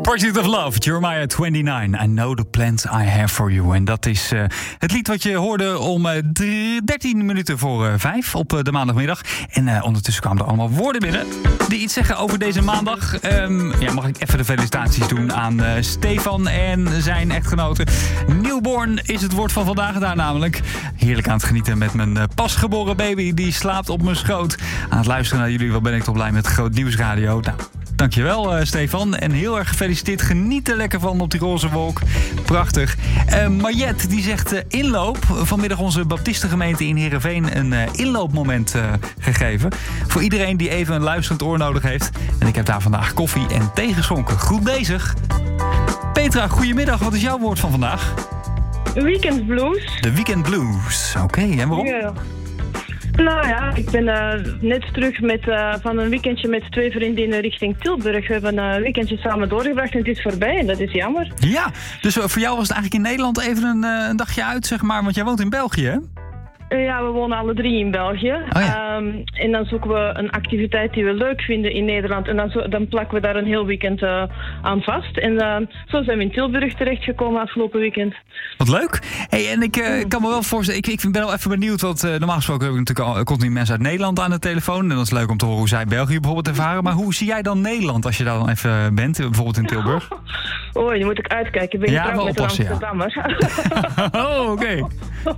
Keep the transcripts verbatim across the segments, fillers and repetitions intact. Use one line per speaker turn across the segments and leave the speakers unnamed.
Pursuit of Love, Jeremiah negenentwintig. I know the plans I have for you. En dat is uh, het lied wat je hoorde om uh, dertien minuten voor uh, vijf op uh, de maandagmiddag. En uh, ondertussen kwamen er allemaal woorden binnen die iets zeggen over deze maandag. Um, ja, mag ik even de felicitaties doen aan uh, Stefan en zijn echtgenote. Newborn is het woord van vandaag daar namelijk. Heerlijk aan het genieten met mijn uh, pasgeboren baby. Die slaapt op mijn schoot. Aan het luisteren naar jullie. Wat ben ik toch blij met Groot Nieuwsradio. Nou, dankjewel uh, Stefan. En heel erg gefeliciteerd. Geniet er lekker van op die roze wolk. Prachtig. Uh, Mariette die zegt uh, inloop. Vanmiddag onze baptistengemeente in Heerenveen een uh, inloopmoment uh, gegeven. Voor iedereen die even een luisterend oor nodig heeft. En ik heb daar vandaag koffie en thee geschonken. Goed bezig. Petra, goedemiddag. Wat is jouw woord van vandaag?
Weekend blues.
De weekend blues. Oké, okay, en waarom?
Ja. Nou ja, ik ben uh, net terug met, uh, van een weekendje met twee vriendinnen richting Tilburg. We hebben een weekendje samen doorgebracht en het is voorbij en dat is jammer.
Ja, dus uh, voor jou was het eigenlijk in Nederland even een, uh, een dagje uit, zeg maar, want jij woont in België, hè?
Ja, we wonen alle drie in België.
Oh ja.
um, en dan zoeken we een activiteit die we leuk vinden in Nederland. En dan, zo, dan plakken we daar een heel weekend uh, aan vast. En uh, zo zijn we in Tilburg terechtgekomen afgelopen weekend.
Wat leuk. Hey, en ik uh, kan me wel voorstellen, ik, ik ben wel even benieuwd. Want uh, normaal gesproken heb ik natuurlijk al continu mensen uit Nederland aan de telefoon. En dat is leuk om te horen hoe zij België bijvoorbeeld ervaren. Maar hoe zie jij dan Nederland als je daar dan even bent, bijvoorbeeld in Tilburg?
Oh, je moet ik uitkijken. Ben je
ja,
trouw met een Amsterdammer?
Ja. oh, oké. Okay.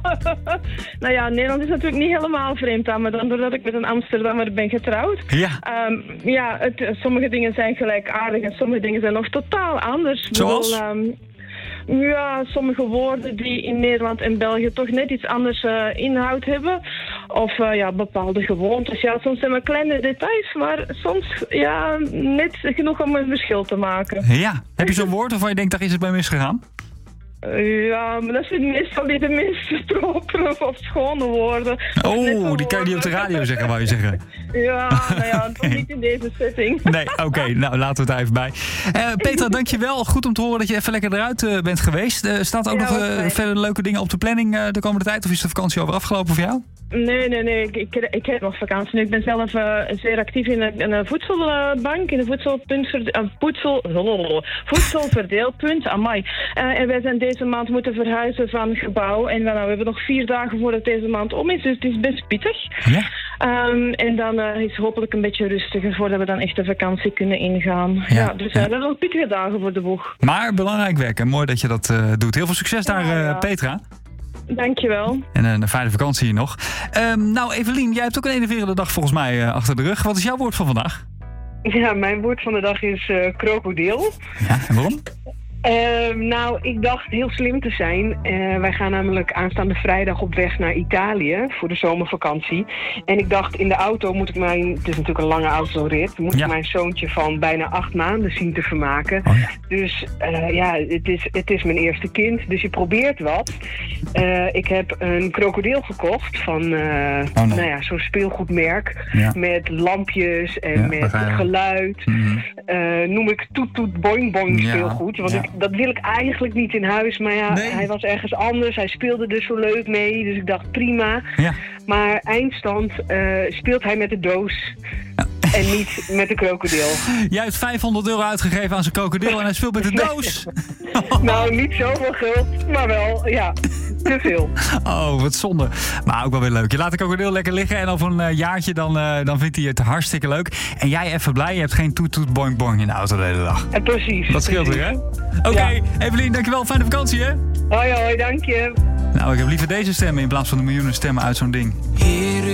Nou ja, Nederland is natuurlijk niet helemaal vreemd aan me dan doordat ik met een Amsterdammer ben getrouwd.
Ja.
Um, ja, het, sommige dingen zijn gelijkaardig en sommige dingen zijn nog totaal anders.
Zoals?
Bedoel, um, ja, sommige woorden die in Nederland en België toch net iets anders uh, inhoud hebben. Of uh, ja, bepaalde gewoontes. Ja, soms zijn maar kleine details, maar soms ja, net genoeg om een verschil te maken.
Ja. Heb je zo'n woord waarvan je denkt, daar is het bij misgegaan?
Uh, ja, maar dat zijn meestal niet de meest propere of schone woorden.
Oh, die kan je niet op de radio zeggen, wou je zeggen.
Ja, nou ja, toch niet in deze setting.
Nee, oké, okay, nou laten we het daar even bij. Uh, Petra, dankjewel. Goed om te horen dat je even lekker eruit uh, bent geweest. Uh, staat er ook ja, nog uh, verder leuke dingen op de planning uh, de komende tijd? Of is de vakantie over afgelopen voor jou?
Nee, nee, nee. Ik, ik, ik heb nog vakantie nu. Ik ben zelf uh, zeer actief in een, in een voedselbank, in een voedselpunt, uh, voedsel, voedselverdeelpunt. Amai. Uh, en wij zijn deze maand moeten verhuizen van gebouw. En nou, we hebben nog vier dagen voordat deze maand om is, dus het is best pittig.
Ja.
Um, en dan uh, is het hopelijk een beetje rustiger voordat we dan echt de vakantie kunnen ingaan. Ja, ja dus uh, ja. dat zijn nog pittige dagen voor de boeg.
Maar belangrijk werk en mooi dat je dat uh, doet. Heel veel succes daar, uh, ja. Petra.
Dankjewel.
En een fijne vakantie hier nog. Um, nou, Evelien, jij hebt ook een enerverende dag volgens mij uh, achter de rug. Wat is jouw woord van vandaag?
Ja, mijn woord van de dag is uh, krokodil.
Ja, en waarom?
Uh, nou, ik dacht heel slim te zijn. Uh, wij gaan namelijk aanstaande vrijdag op weg naar Italië voor de zomervakantie. En ik dacht, in de auto moet ik mijn... Het is natuurlijk een lange autorit. Moet ja. ik mijn zoontje van bijna acht maanden zien te vermaken.
Oh ja.
Dus uh, ja, het is, het is mijn eerste kind. Dus je probeert wat. Uh, ik heb een krokodil gekocht van uh, oh, nee. nou ja, zo'n speelgoedmerk. Ja. Met lampjes en ja, met geluid. Mm-hmm. Uh, noem ik toet toet boing boing ja. speelgoed. Want ja. ik dat wil ik eigenlijk niet in huis, maar ja, nee. hij was ergens anders. Hij speelde dus zo leuk mee, dus ik dacht prima.
Ja.
Maar eindstand uh, speelt hij met de doos ja. en niet met de krokodil.
Jij hebt vijfhonderd euro uitgegeven aan zijn krokodil en hij speelt met de doos.
Nou, niet zoveel geld, maar wel, ja, te veel.
Oh, wat zonde. Maar ook wel weer leuk. Je laat de krokodil lekker liggen en over een uh, jaartje dan, uh, dan vindt hij het hartstikke leuk. En jij even blij, je hebt geen toet toet boing boing in de auto de hele dag.
Ja, precies.
Dat scheelt
precies.
er, hè? Oké, okay, ja. Evelien, dankjewel. Fijne vakantie, hè?
Hoi, hoi, dank je.
Nou, ik heb liever deze stemmen in plaats van de miljoenen stemmen uit zo'n ding.